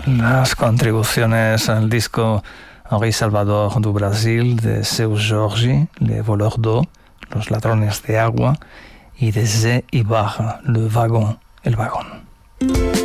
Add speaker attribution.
Speaker 1: Las contribuciones al disco Henri Salvador du Brasil de Seu Jorge, Les Voleurs d'Eau, Los Ladrones de Agua, y de Zé Ibarra, Le Wagon, El Vagón.